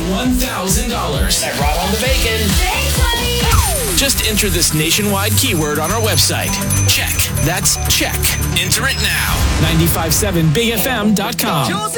$1,000. I brought home the bacon. Thanks, honey. Just enter this nationwide keyword on our website. Check. That's check. Enter it now. 957bigfm.com.